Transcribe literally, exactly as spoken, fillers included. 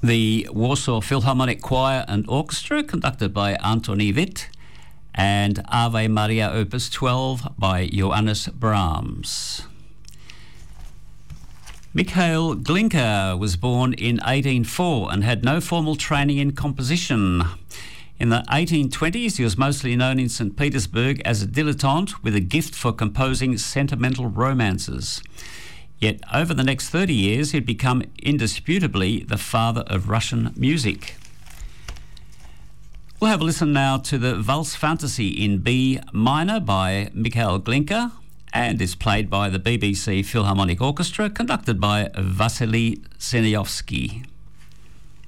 The Warsaw Philharmonic Choir and Orchestra, conducted by Antoni Witt, and Ave Maria Opus twelve by Johannes Brahms. Mikhail Glinka was born in eighteen oh four and had no formal training in composition. In the eighteen twenties, he was mostly known in Saint Petersburg as a dilettante with a gift for composing sentimental romances. Yet over the next thirty years, he'd become indisputably the father of Russian music. We'll have a listen now to the Valse Fantasy in B minor by Mikhail Glinka, and is played by the B B C Philharmonic Orchestra, conducted by Vasily Seniovsky.